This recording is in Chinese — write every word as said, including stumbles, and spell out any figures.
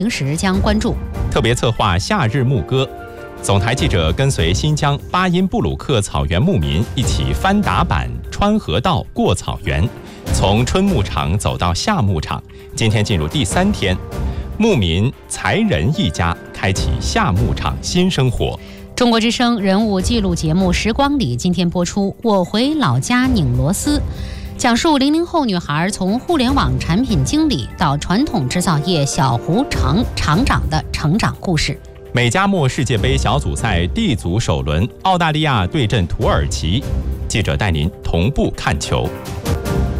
零时将关注特别策划夏日牧歌。总台记者跟随新疆巴音布鲁克草原牧民一起翻打板、穿河道、过草原，从春牧场走到夏牧场。今天进入第三天，牧民才仁一家开启夏牧场新生活。 中国之声人物记录节目《时光里》今天播出《我回老家拧螺丝》，讲述零零后女孩从互联网产品经理到传统制造业小湖厂厂长的成长故事。 美加墨世界杯小组赛 D 组首轮，澳大利亚对阵土耳其。记者带您同步看球。